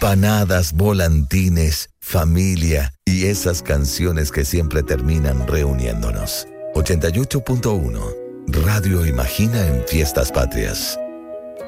empanadas, volantines, familia y esas canciones que siempre terminan reuniéndonos. 88.1 Radio Imagina en Fiestas Patrias.